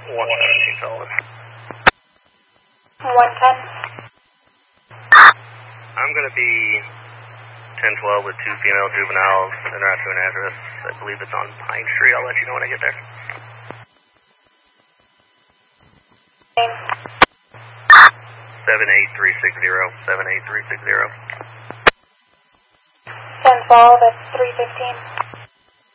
117 solid. 110. I'm going to be 1012 with 2 female juveniles en route to an address. I believe it's on Pine Street. I'll let you know when I get there. Name. 78360. 78360. 1012 at 315.